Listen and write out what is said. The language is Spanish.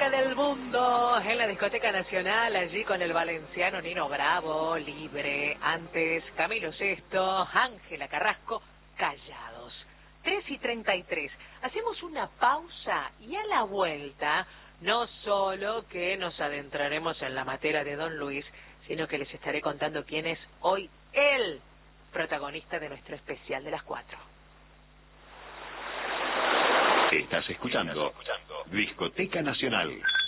Vuelta del Mundo en la Discoteca Nacional, allí con el valenciano Nino Bravo, Libre, antes Camilo Sesto, Ángela Carrasco, Callados. 3:33. Hacemos una pausa y a la vuelta, no solo que nos adentraremos en la materia de Don Luis, sino que les estaré contando quién es hoy el protagonista de nuestro especial de las 4. Estás escuchando Discoteca Nacional.